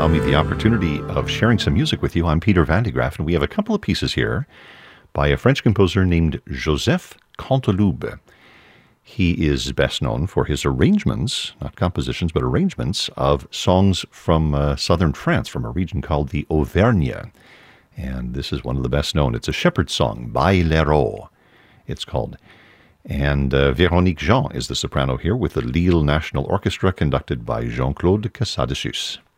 allow me the opportunity of sharing some music with you. I'm Peter Van de Graaff, and we have a couple of pieces here by a French composer named Joseph Canteloube. He is best known for his arrangements, not compositions, but arrangements of songs from southern France, from a region called the Auvergne. And this is one of the best known. It's a shepherd's song, Bailero, it's called. And Véronique Jean is the soprano here with the Lille National Orchestra, conducted by Jean-Claude Casadessus.